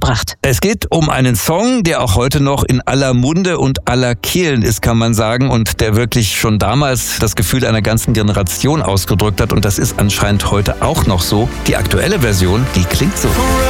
mitgebracht. Es geht um einen Song, der auch heute noch in aller Munde und aller Kehlen ist, kann man sagen, und der wirklich schon damals das Gefühl einer ganzen Generation ausgedrückt hat, und das ist anscheinend heute auch noch so. Die aktuelle Version, die klingt so.